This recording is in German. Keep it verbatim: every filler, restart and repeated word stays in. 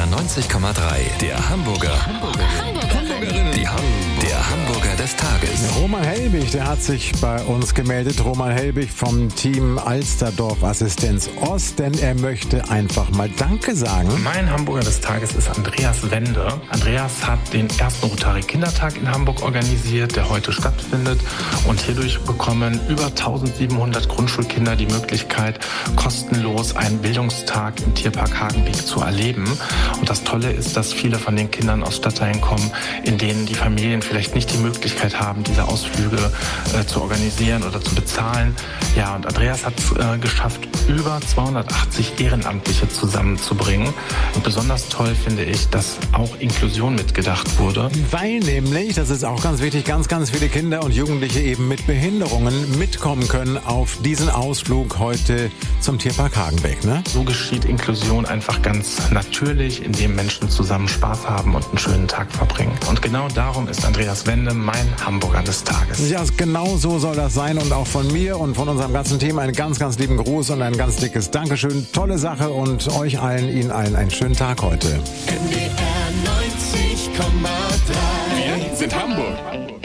neunzig Komma drei. Der Hamburger. Hamburgerin. Die Ham der Hamburger des Tages. Roman Helbig, der hat sich bei uns gemeldet. Roman Helbig vom Team Alsterdorf Assistenz Ost, denn er möchte einfach mal Danke sagen. Mein Hamburger des Tages ist Andreas Wende. Andreas hat den ersten Rotary Kindertag in Hamburg organisiert, der heute stattfindet. Und hierdurch bekommen über eintausendsiebenhundert Grundschulkinder die Möglichkeit, kostenlos einen Bildungstag im Tierpark Hagenbeek zu erleben. Und das Tolle ist, dass viele von den Kindern aus Stadtteilen kommen, in denen die Familien vielleicht nicht die Möglichkeit haben, diese Ausflüge äh, zu organisieren oder zu bezahlen. Ja, und Andreas hat es äh, geschafft, über zweihundertachtzig Ehrenamtliche zusammenzubringen. Und besonders toll finde ich, dass auch Inklusion mitgedacht wurde. Weil nämlich, das ist auch ganz wichtig, ganz, ganz viele Kinder und Jugendliche eben mit Behinderungen mitkommen können auf diesen Ausflug heute zum Tierpark Hagenbeek, ne? So geschieht Inklusion einfach ganz natürlich, indem Menschen zusammen Spaß haben und einen schönen Tag verbringen. Und genau darum ist Andreas Wende mein Hamburger des Tages. Ja, genau so soll das sein und auch von mir und von unserem ganzen Team einen ganz, ganz lieben Gruß und ein ganz dickes Dankeschön. Tolle Sache und euch allen, Ihnen allen einen schönen Tag heute. N D R neunzig Komma drei. Wir sind Hamburg.